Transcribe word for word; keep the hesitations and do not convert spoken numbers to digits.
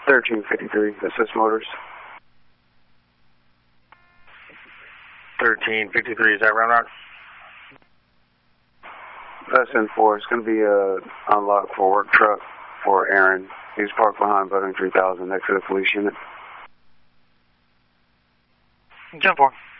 thirteen fifty-three, Assist Motors. thirteen fifty-three, is that Round Rock? That's in four. It's going to be a unlocked for work truck for Aaron. He's parked behind Boeing three thousand next to the police unit. ten four.